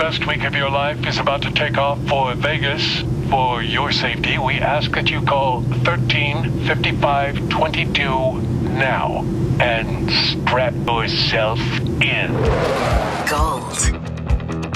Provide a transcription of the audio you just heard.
best week of your life is about to take off for Vegas. For your safety, we ask that you call 135522 now and strap yourself in. Gold.